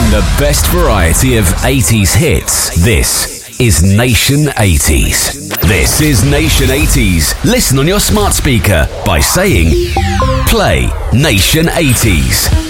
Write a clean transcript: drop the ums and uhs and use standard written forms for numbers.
the best variety of 80s hits. This is Nation 80s. This is Nation 80s. Listen on your smart speaker by saying, play Nation 80s.